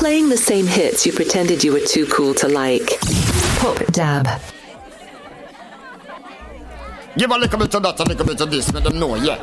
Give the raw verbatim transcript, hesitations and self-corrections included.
Playing the same hits you pretended you were too cool to like. Pop Dab. Give a little bit of that, a little bit of this, let them know, yeah.